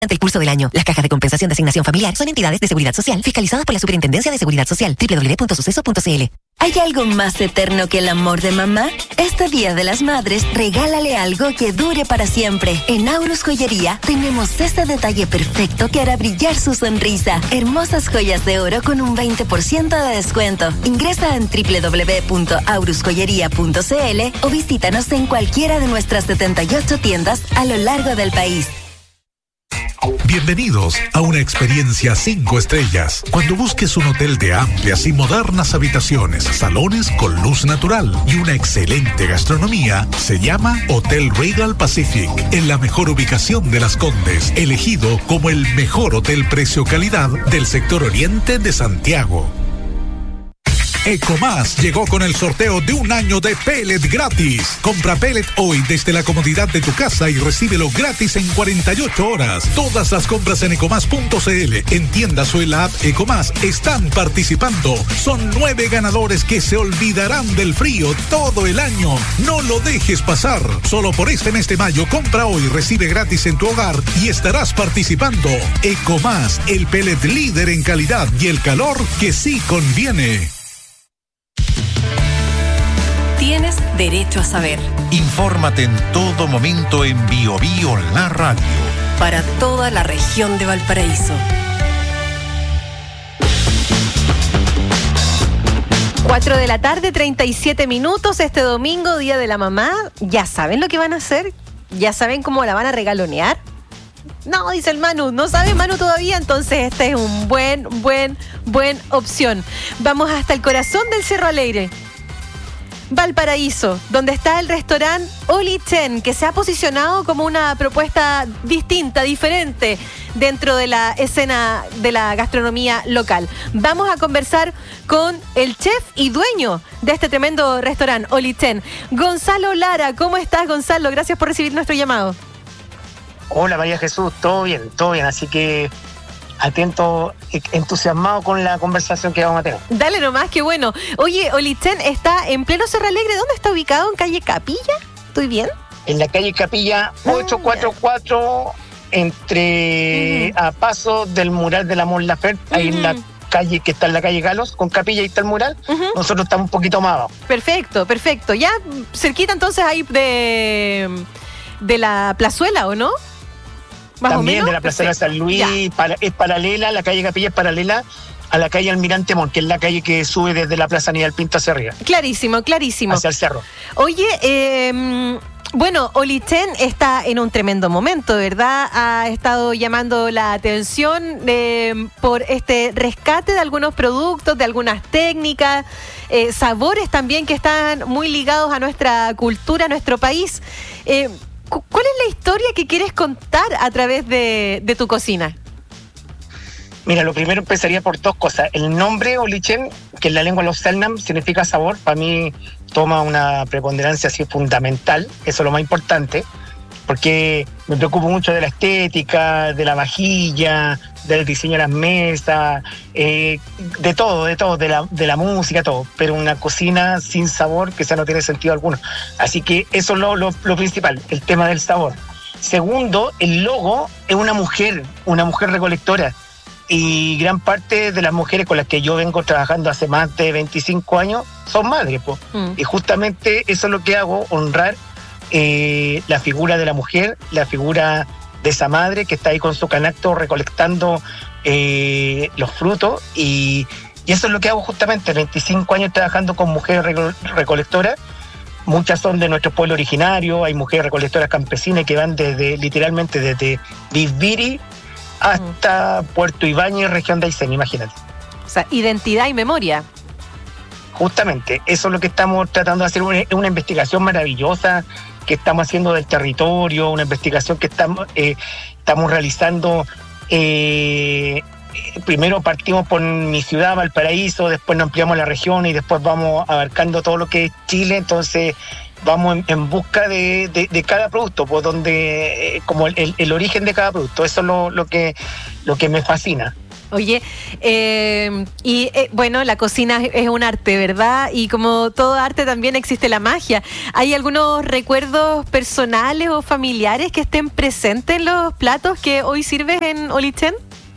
Durante el curso del año, las cajas de compensación de asignación familiar son entidades de seguridad social fiscalizadas por la Superintendencia de Seguridad Social. www.suceso.cl. ¿Hay algo más eterno que el amor de mamá? Este Día de las Madres, regálale algo que dure para siempre. En Aurus Joyería tenemos ese detalle perfecto que hará brillar su sonrisa. Hermosas joyas de oro con un 20% de descuento. Ingresa en www.aurusjoyería.cl o visítanos en cualquiera de nuestras 78 tiendas a lo largo del país. Bienvenidos a una experiencia 5 estrellas. Cuando busques un hotel de amplias y modernas habitaciones, salones con luz natural y una excelente gastronomía, se llama Hotel Regal Pacific, en la mejor ubicación de Las Condes, elegido como el mejor hotel precio-calidad del sector oriente de Santiago. Ecomás llegó con el sorteo de un año de pellet gratis. Compra pellet hoy desde la comodidad de tu casa y recíbelo gratis en 48 horas. Todas las compras en ecomás.cl, en tiendas o en la app Ecomás están participando. Son 9 ganadores que se olvidarán del frío todo el año. No lo dejes pasar. Solo por este mes de mayo, compra hoy, recibe gratis en tu hogar y estarás participando. Ecomás, el pellet líder en calidad y el calor que sí conviene. Tienes derecho a saber. Infórmate en todo momento en Bio Bio La Radio. Para toda la región de Valparaíso. 4 de la tarde, 37 minutos. Este domingo, Día de la Mamá. ¿Ya saben lo que van a hacer? ¿Ya saben cómo la van a regalonear? No, dice el Manu. ¿No sabe Manu todavía? Entonces este es un buen opción. Vamos hasta el corazón del Cerro Alegre, Valparaíso, donde está el restaurante Oli-Chen, que se ha posicionado como una propuesta distinta, diferente dentro de la escena de la gastronomía local. Vamos a conversar con el chef y dueño de este tremendo restaurante Oli-Chen, Gonzalo Lara. ¿Cómo estás, Gonzalo? Gracias por recibir nuestro llamado. Hola, María Jesús, todo bien, así que atento, entusiasmado con la conversación que vamos a tener. Dale nomás, qué bueno. Oye, Oli-Chen está en pleno Cerro Alegre. ¿Dónde está ubicado? ¿En calle Capilla? ¿Estoy bien? En la calle Capilla 844, entre a paso del mural de la Mon Laferte, ahí en la calle que está en la calle Galos, con Capilla, ahí está el mural. Nosotros estamos un poquito más abajo. Perfecto. Ya cerquita entonces ahí de la plazuela, ¿o no? También de la Plaza de San Luis, es paralela, la calle Capilla es paralela a la calle Almirante Montt, que es la calle que sube desde la Plaza Aníbal Pinto hacia arriba. Clarísimo. Hacia el cerro. Oye, bueno, Oli-Chen está en un tremendo momento, ¿verdad? Ha estado llamando la atención por este rescate de algunos productos, de algunas técnicas, sabores también que están muy ligados a nuestra cultura, a nuestro país. ¿Cuál es la historia que quieres contar a través de tu cocina? Mira, lo primero empezaría por 2 cosas. El nombre Oli-Chen, que en la lengua de los Selknam significa sabor, para mí toma una preponderancia así fundamental. Eso es lo más importante, porque me preocupo mucho de la estética, de la vajilla, del diseño de las mesas, de todo, de la música, todo. Pero una cocina sin sabor, que no tiene sentido alguno. Así que eso es lo principal, el tema del sabor. Segundo, el logo es una mujer recolectora. Y gran parte de las mujeres con las que yo vengo trabajando hace más de 25 años son madres, Y justamente eso es lo que hago, honrar la figura de la mujer, la figura de esa madre que está ahí con su canasto recolectando los frutos. Y eso es lo que hago justamente, 25 años trabajando con mujeres recolectoras. Muchas son de nuestro pueblo originario, hay mujeres recolectoras campesinas que van literalmente desde Bisbiri hasta Puerto Ibáñez, región de Aysén, imagínate. O sea, identidad y memoria. Justamente, eso es lo que estamos tratando de hacer, una investigación maravillosa que estamos haciendo del territorio, una investigación que estamos realizando. Primero partimos por mi ciudad, Valparaíso, después nos ampliamos la región y después vamos abarcando todo lo que es Chile. Entonces vamos en busca de cada producto, pues donde como el origen de cada producto. Eso es lo que me fascina. Oye, bueno, la cocina es un arte, ¿verdad? Y como todo arte también existe la magia. ¿Hay algunos recuerdos personales o familiares que estén presentes en los platos que hoy sirves en Olichen?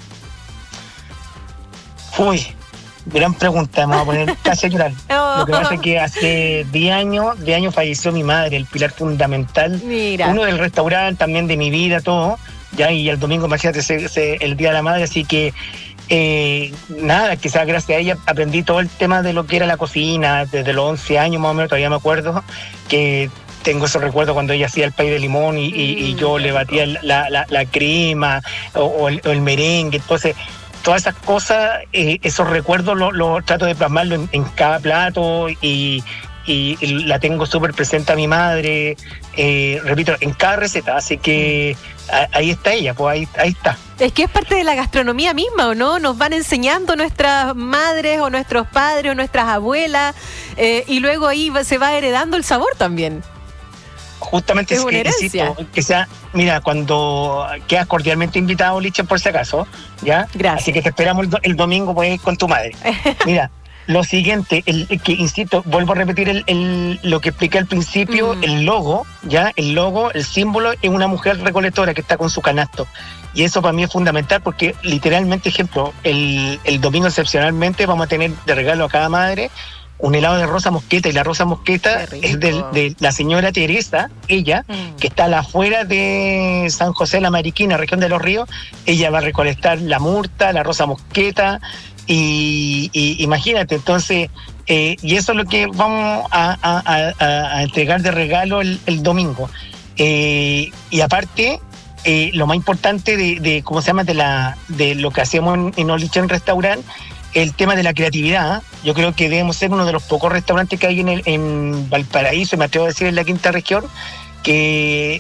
Uy, gran pregunta, me voy a poner casi a llorar. Lo que pasa es que hace 10 años falleció mi madre, el pilar fundamental. Mira. Uno del restaurante, también de mi vida, todo. Ya, y el domingo, imagínate, el Día de la Madre, así que nada, quizás gracias a ella aprendí todo el tema de lo que era la cocina, desde los 11 años más o menos, todavía me acuerdo, que tengo esos recuerdos cuando ella hacía el pay de limón y yo le batía la crema o el merengue. Entonces, todas esas cosas, esos recuerdos los trato de plasmarlo en cada plato y la tengo súper presente a mi madre, repito, en cada receta, así que ahí está ella, pues ahí está. Es que es parte de la gastronomía misma, ¿o no? Nos van enseñando nuestras madres o nuestros padres o nuestras abuelas y luego ahí se va heredando el sabor también. Justamente es una herencia. Insisto, que sea, mira, cuando quedas cordialmente invitado, Licha, por si acaso, ¿ya? Gracias. Así que te esperamos el domingo pues, con tu madre. Mira, lo siguiente, que insisto, vuelvo a repetir lo que expliqué al principio, el logo, ¿ya? El logo, el símbolo es una mujer recolectora que está con su canasto. Y eso para mí es fundamental porque literalmente, ejemplo, el domingo excepcionalmente vamos a tener de regalo a cada madre un helado de rosa mosqueta, y la rosa mosqueta es de la señora Teresa, ella, que está a la afuera de San José de la Mariquina, región de Los Ríos. Ella va a recolectar la murta, la rosa mosqueta, y imagínate, entonces, y eso es lo que vamos a entregar de regalo el domingo. Y aparte, lo más importante de ¿cómo se llama? De lo que hacemos en Olichen Restaurant, el tema de la creatividad. Yo creo que debemos ser uno de los pocos restaurantes que hay en Valparaíso, y me atrevo a decir en la quinta región, que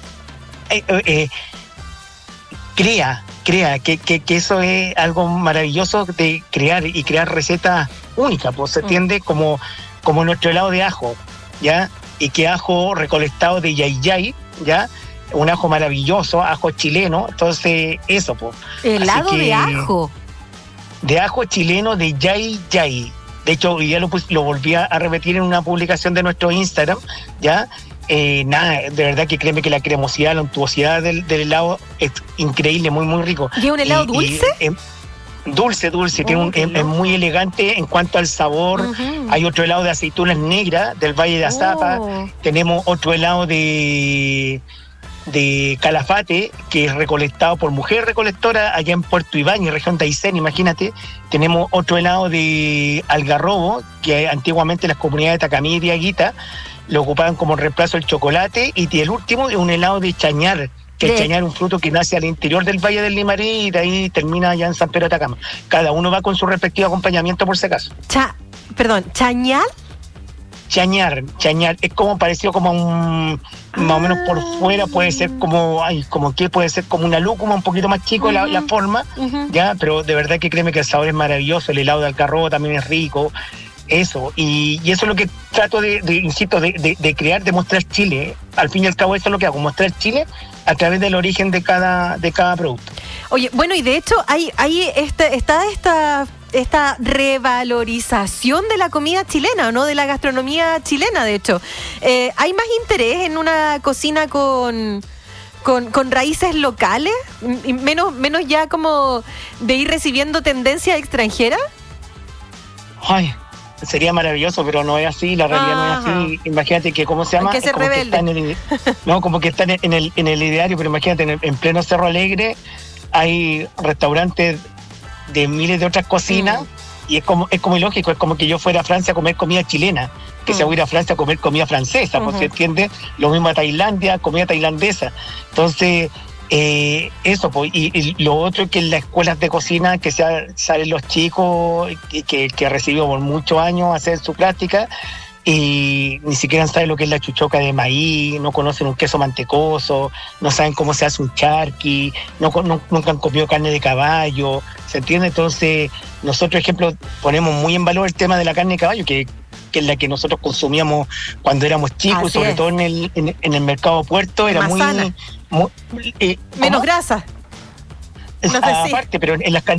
crea, que eso es algo maravilloso de crear y crear recetas únicas, pues se entiende como nuestro helado de ajo, ¿ya? Y que ajo recolectado de yayay, ¿ya? Un ajo maravilloso, ajo chileno, entonces eso, pues. Helado de ajo. De ajo chileno de yayay. De hecho, hoy día lo volví a repetir en una publicación de nuestro Instagram, ¿ya? Nada, de verdad que créeme que la cremosidad, la untuosidad del helado es increíble, muy, muy rico. ¿Y un helado dulce? Dulce, es muy elegante en cuanto al sabor. Hay otro helado de aceitunas negras del Valle de Azapa. Tenemos otro helado de calafate, que es recolectado por mujer recolectora allá en Puerto Ibáñez, región de Aysén, imagínate. Tenemos otro helado de algarrobo, que antiguamente las comunidades de Tacamí y Diaguita lo ocupaban como reemplazo del chocolate. Y el último es un helado de chañar, que el chañar es un fruto que nace al interior del Valle del Limarí y de ahí termina allá en San Pedro de Atacama. Cada uno va con su respectivo acompañamiento, por si acaso. ¿Chañar? Chañar, es como parecido como un, más o menos por fuera puede ser como una lúcuma, un poquito más chico la forma, ya, pero de verdad que créeme que el sabor es maravilloso. El helado de algarrobo también es rico, eso, y eso es lo que trato de crear, de mostrar Chile. Al fin y al cabo eso es lo que hago, mostrar Chile a través del origen de cada producto. Oye, bueno, y de hecho hay esta revalorización de la comida chilena, ¿no? De la gastronomía chilena, de hecho. ¿Hay más interés en una cocina con raíces locales? Menos ya como de ir recibiendo tendencia extranjera. Ay, sería maravilloso, pero no es así, la realidad no es así. Imagínate que, ¿cómo se llama? Que se rebelde. Como que están en el ideario, pero imagínate, en pleno Cerro Alegre hay restaurantes de miles de otras cocinas, y es como ilógico, es como que yo fuera a Francia a comer comida chilena, que se voy a ir a Francia a comer comida francesa, pues se entiende, lo mismo a Tailandia, comida tailandesa. Entonces, eso, pues, y lo otro es que en las escuelas de cocina que salen los chicos que recibió por muchos años hacer su práctica, y ni siquiera saben lo que es la chuchoca de maíz, no conocen un queso mantecoso, no saben cómo se hace un charqui, nunca han comido carne de caballo, ¿se entiende? Entonces, nosotros, ejemplo, ponemos muy en valor el tema de la carne de caballo, que es la que nosotros consumíamos cuando éramos chicos, así sobre es. todo en el mercado Puerto, era más muy sana. Menos grasa. No sé si. Aparte, pero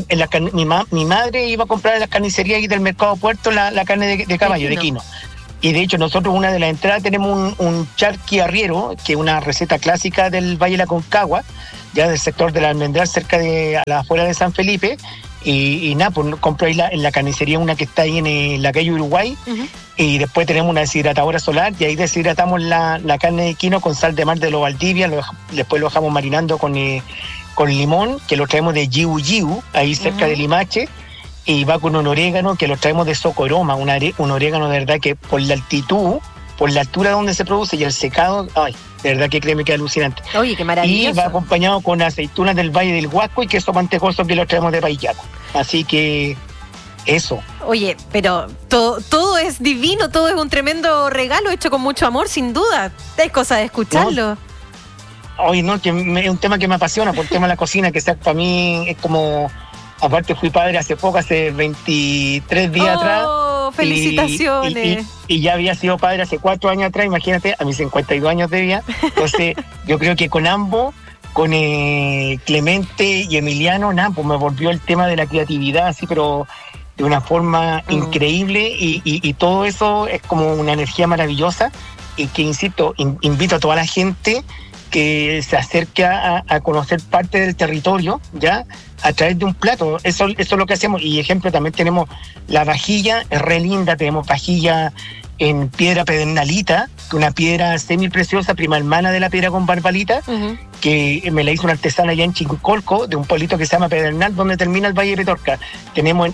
mi madre iba a comprar en las carnicerías ahí del Mercado Puerto la carne de caballo, de quino. Y de hecho nosotros una de las entradas tenemos un charqui arriero, que es una receta clásica del Valle de la Concagua, ya del sector de la Almendral, cerca de a la afuera de San Felipe. Y nada, pues compré ahí en la carnicería una que está ahí en la calle Uruguay. Uh-huh. Y después tenemos una deshidratadora solar y ahí deshidratamos la carne de quino con sal de mar de los Valdivia. Después lo dejamos marinando con limón, que lo traemos de Yiu Yiu, ahí cerca de Limache. Y va con un orégano que lo traemos de Socoroma, un orégano de verdad que por la altitud, por la altura donde se produce y el secado, ay, de verdad que créeme que es alucinante. Oye, qué maravilloso. Y va acompañado con aceitunas del Valle del Huasco y queso mantecoso que lo traemos de Paillaco. Así que eso. Oye, pero todo es divino, todo es un tremendo regalo hecho con mucho amor, sin duda. Es cosa de escucharlo. Oye, no, que es un tema que me apasiona por el tema de la cocina, que sea, para mí es como... Aparte fui padre hace poco, hace 23 días atrás. ¡Felicitaciones! Y ya había sido padre hace 4 años atrás, imagínate, a mis 52 años de vida. Entonces, yo creo que con ambos, con Clemente y Emiliano, pues me volvió el tema de la creatividad, así, pero de una forma increíble. Y todo eso es como una energía maravillosa. Y que, insisto, invito a toda la gente que se acerque a conocer parte del territorio, ¿ya? A través de un plato. Eso es lo que hacemos. Y ejemplo, también tenemos la vajilla, es re linda, tenemos vajilla en piedra pedernalita, una piedra semipreciosa, prima hermana de la piedra con barbalita, que me la hizo una artesana allá en Chincolco, de un pueblito que se llama Pedernal, donde termina el Valle de Petorca. Tenemos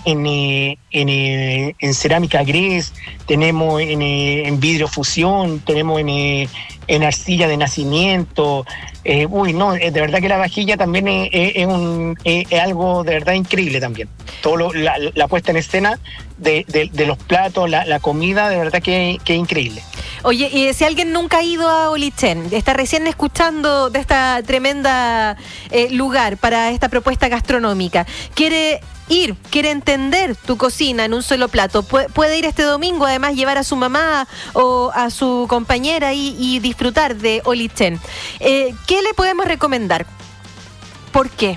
en cerámica grés, tenemos en vidrio fusión, tenemos en arcilla de nacimiento. De verdad que la vajilla también es algo de verdad increíble también. Todo la puesta en escena de los platos, la comida, de verdad que es increíble. Oye, y si alguien nunca ha ido a Olichén, está recién escuchando de esta tremenda lugar para esta propuesta gastronómica, quiere entender tu cocina en un solo plato, puede ir este domingo, además llevar a su mamá o a su compañera y disfrutar de Olichén. ¿Qué le podemos recomendar? ¿Por qué?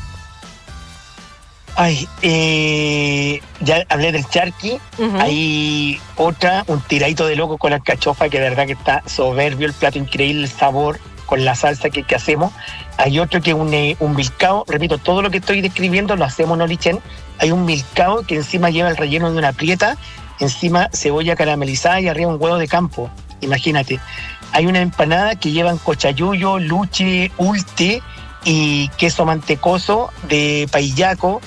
Ya hablé del charqui. Hay un tiradito de loco con alcachofa, que de verdad que está soberbio el plato, increíble el sabor con la salsa que hacemos. Hay otro que es un milcao, repito, todo lo que estoy describiendo lo hacemos en Olichén. Hay un milcao que encima lleva el relleno de una prieta, encima cebolla caramelizada y arriba un huevo de campo, imagínate. Hay una empanada que llevan cochayuyo, luche, ulte y queso mantecoso de Paillaco.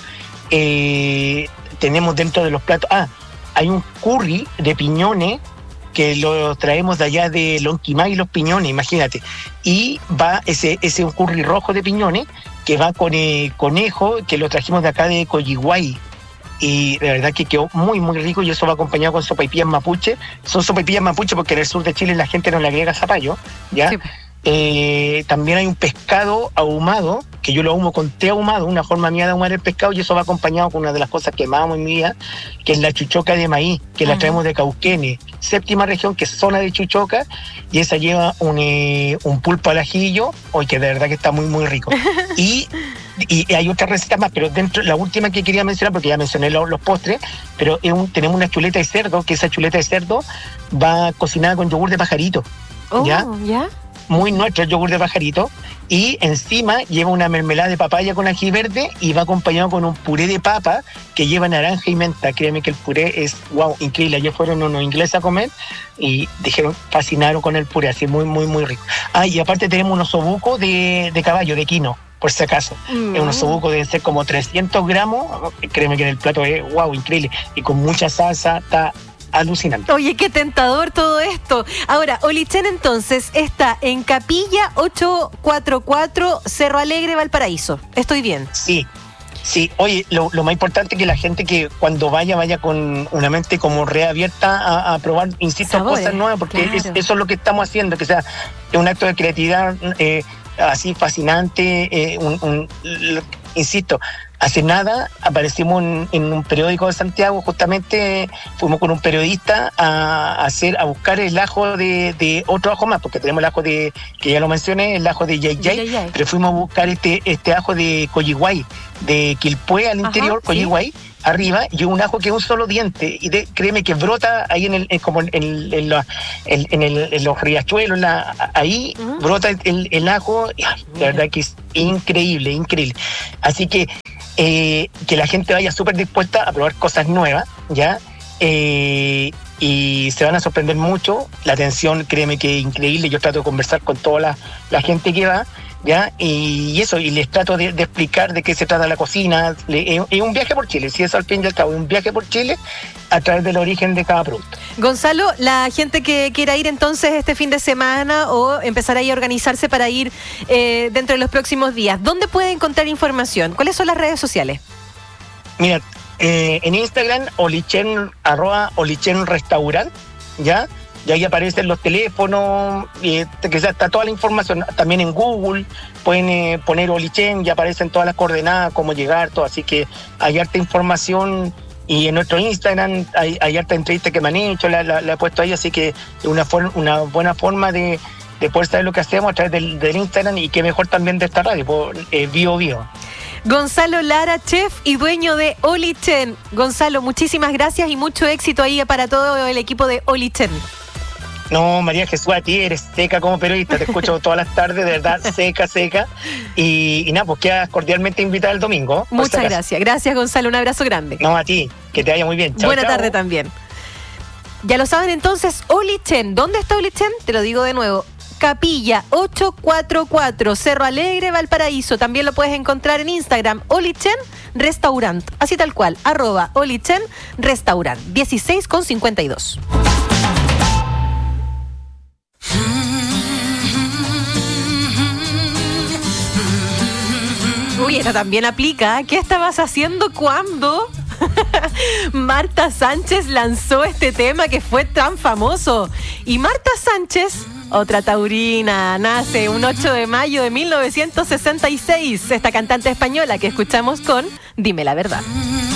Tenemos dentro de los platos, hay un curry de piñones que lo traemos de allá de Lonquimay y los piñones, imagínate. Y va ese un curry rojo de piñones que va con conejo, que lo trajimos de acá de Coyiguay. Y de verdad que quedó muy, muy rico, y eso va acompañado con sopaipillas mapuche. Son sopaipillas mapuche porque en el sur de Chile la gente no le agrega zapallo, ¿ya? Sí. También hay un pescado ahumado, que yo lo ahumo con té ahumado, una forma mía de ahumar el pescado, y eso va acompañado con una de las cosas que más amo en mi vida, que es la chuchoca de maíz, que la traemos de Cauquenes, 7ª región, que es zona de chuchoca, y esa lleva un pulpo al ajillo, que de verdad que está muy, muy rico. Y hay otras recetas más, pero dentro, la última que quería mencionar, porque ya mencioné los postres, pero tenemos una chuleta de cerdo, que esa chuleta de cerdo va cocinada con yogur de pajarito. ¿Ya? Muy nuestro el yogur de pajarito, y encima lleva una mermelada de papaya con ají verde, y va acompañado con un puré de papa que lleva naranja y menta. Créeme que el puré es increíble. Ayer fueron unos ingleses a comer y fascinaron con el puré, así muy, muy, muy rico. Y aparte tenemos unos osobucos de caballo, de quino, por si acaso. Es un osobuco, deben ser como 300 gramos. Créeme que en el plato es increíble, y con mucha salsa, está alucinante. Oye, qué tentador todo esto. Ahora, Olichén entonces está en Capilla 844, Cerro Alegre, Valparaíso. ¿Estoy bien? Sí. Oye, lo más importante es que la gente que cuando vaya con una mente como reabierta a probar, insisto, sabores, cosas nuevas, porque claro, eso es lo que estamos haciendo, que sea un acto de creatividad así fascinante. insisto, hace nada aparecimos en un periódico de Santiago, justamente fuimos con un periodista a buscar el ajo de otro ajo más, porque tenemos el ajo que ya lo mencioné, el ajo de Yay, pero fuimos a buscar este ajo de Coyihuay, de Quilpué al interior, Coyihuay, arriba, y un ajo que es un solo diente, y créeme que brota ahí en los riachuelos, ahí brota el ajo, y, la verdad que es increíble. Así que la gente vaya súper dispuesta a probar cosas nuevas, ¿ya? Y se van a sorprender mucho. La atención, créeme que es increíble. Yo trato de conversar con toda la gente que va, ¿ya? Y eso, y les trato de explicar de qué se trata la cocina. Es un viaje por Chile, si eso al fin y al cabo, es un viaje por Chile a través del origen de cada producto. Gonzalo, la gente que quiera ir entonces este fin de semana o empezar ahí a organizarse para ir dentro de los próximos días, ¿dónde puede encontrar información? ¿Cuáles son las redes sociales? Mira, en Instagram, @olichenrestaurant, ¿ya? Y ahí aparecen los teléfonos, que ya está toda la información. También en Google pueden poner Olichen y aparecen todas las coordenadas, cómo llegar, todo. Así que hay harta información. Y en nuestro Instagram hay harta entrevista que me han hecho, la he puesto ahí. Así que es una buena forma de poder saber lo que hacemos a través del Instagram, y que mejor también de esta radio, Bio. Gonzalo Lara, chef y dueño de Olichen. Gonzalo, muchísimas gracias y mucho éxito ahí para todo el equipo de Olichen. No, María Jesús, a ti eres seca como periodista, te escucho todas las tardes, de verdad, seca. Y nada, pues quedas cordialmente invitada el domingo. Muchas gracias. Gracias, Gonzalo, un abrazo grande. No, a ti, que te vaya muy bien. Chao, Buena tarde también. Ya lo saben entonces, Olichen. ¿Dónde está Olichen? Te lo digo de nuevo. Capilla 844, Cerro Alegre, Valparaíso. También lo puedes encontrar en Instagram, Olichen Restaurant. Así tal cual, @Olichen Restaurant, 16,52. Uy, esta también aplica. ¿Qué estabas haciendo cuando Marta Sánchez lanzó este tema que fue tan famoso? Y Marta Sánchez, otra taurina, nace un 8 de mayo de 1966. Esta cantante española que escuchamos con Dime la Verdad.